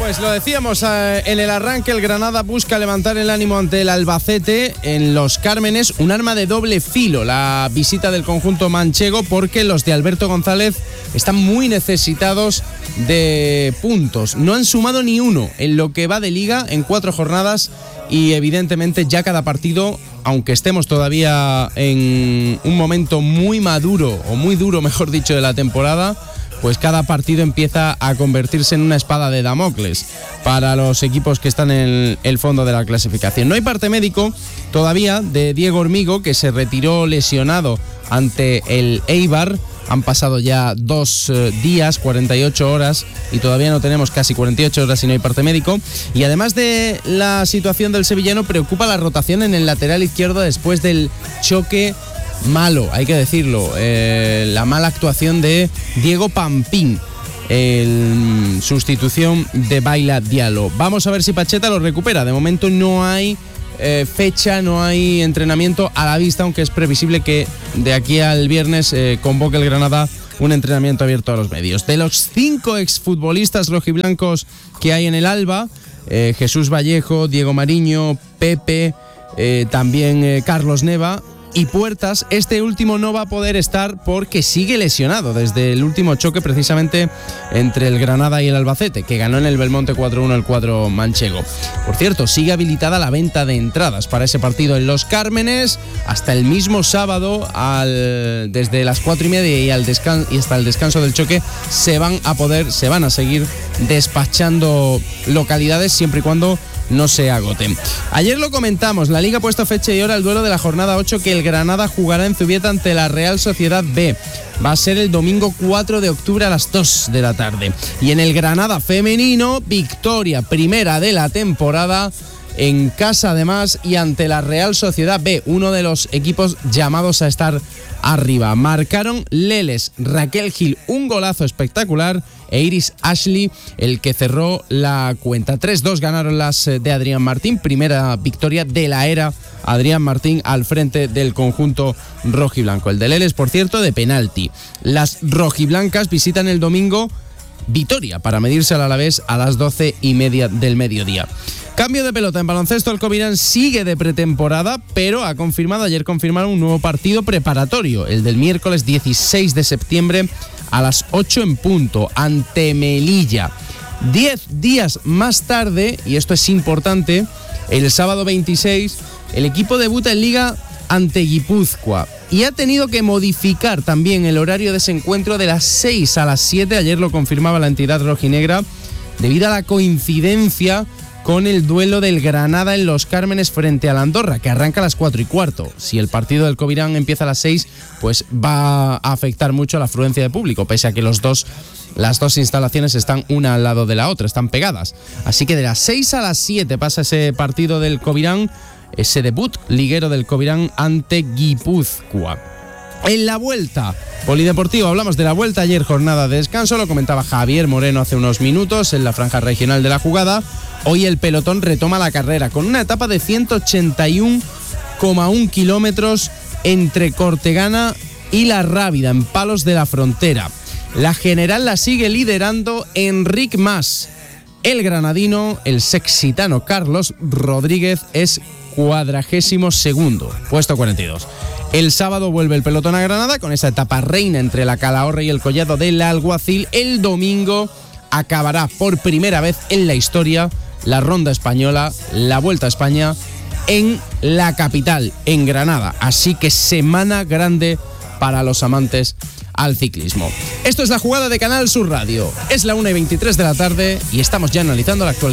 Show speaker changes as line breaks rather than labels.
Pues lo decíamos en el arranque, el Granada busca levantar el ánimo ante el Albacete en Los Cármenes, un arma de doble filo la visita del conjunto manchego, porque los de Alberto González están muy necesitados de puntos. No han sumado ni uno en lo que va de liga en 4 jornadas y evidentemente ya cada partido, aunque estemos todavía en un momento muy maduro, o muy duro mejor dicho, de la temporada, pues cada partido empieza a convertirse en una espada de Damocles para los equipos que están en el fondo de la clasificación. No hay parte médico todavía de Diego Hormigo, que se retiró lesionado ante el Eibar. Han pasado ya 2 días, 48 horas, y todavía no tenemos casi 48 horas y no hay parte médico. Y además de la situación del sevillano, preocupa la rotación en el lateral izquierdo después del choque malo, hay que decirlo, la mala actuación de Diego Pampín en sustitución de Baila Diallo. Vamos a ver si Pacheta lo recupera. De momento no hay fecha, no hay entrenamiento a la vista, aunque es previsible que de aquí al viernes convoque el Granada un entrenamiento abierto a los medios. De los 5 exfutbolistas rojiblancos que hay en el Alba, Jesús Vallejo, Diego Mariño, Pepe, también Carlos Neva y Puertas, este último no va a poder estar porque sigue lesionado desde el último choque precisamente entre el Granada y el Albacete, que ganó en el Belmonte 4-1 el cuadro manchego. Por cierto, sigue habilitada la venta de entradas para ese partido en Los Cármenes hasta el mismo sábado, desde las 4:30 y hasta el descanso del choque se van a seguir despachando localidades siempre y cuando no se agoten. Ayer lo comentamos, la Liga ha puesto fecha y hora al duelo de la jornada 8 que el Granada jugará en Zubieta ante la Real Sociedad B. Va a ser el domingo 4 de octubre a las 2 de la tarde. Y en el Granada femenino, victoria primera de la temporada en casa además y ante la Real Sociedad B, uno de los equipos llamados a estar arriba. Marcaron Leles, Raquel Gil, un golazo espectacular, e Iris Ashley, el que cerró la cuenta. 3-2 ganaron las de Adrián Martín, primera victoria de la era Adrián Martín al frente del conjunto rojiblanco. El de Leles, por cierto, de penalti. Las rojiblancas visitan el domingo Vitoria para medirse al Alavés a las 12:30 del mediodía. Cambio de pelota en baloncesto, el Covirán sigue de pretemporada, pero ayer confirmaron un nuevo partido preparatorio, el del miércoles 16 de septiembre a las 8 en punto, ante Melilla. 10 días más tarde, y esto es importante, el sábado 26, el equipo debuta en Liga ante Guipúzcoa y ha tenido que modificar también el horario de ese encuentro de las 6 a las 7, ayer lo confirmaba la entidad rojinegra, debido a la coincidencia con el duelo del Granada en Los Cármenes frente al Andorra, que arranca a las 4:15. Si el partido del Covirán empieza a las 6, pues va a afectar mucho a la afluencia de público, pese a que las dos instalaciones están una al lado de la otra, están pegadas. Así que de las 6 a las 7 pasa ese partido del Covirán, ese debut liguero del Covirán ante Guipúzcoa. En la vuelta polideportiva, hablamos de la vuelta ayer, jornada de descanso, lo comentaba Javier Moreno hace unos minutos en la franja regional de la jugada. Hoy el pelotón retoma la carrera con una etapa de 181,1 kilómetros entre Cortegana y La Rábida, en Palos de la Frontera. La general la sigue liderando Enric Mas. El granadino, el sexitano Carlos Rodríguez, es 42º, puesto 42. El sábado vuelve el pelotón a Granada con esa etapa reina entre la Calahorra y el Collado del Alguacil. El domingo acabará por primera vez en la historia la ronda española, la Vuelta a España, en la capital, en Granada. Así que semana grande para los amantes al ciclismo. Esto es La Jugada de Canal Sur Radio. Es la 1:23 de la tarde y estamos ya analizando la actualidad.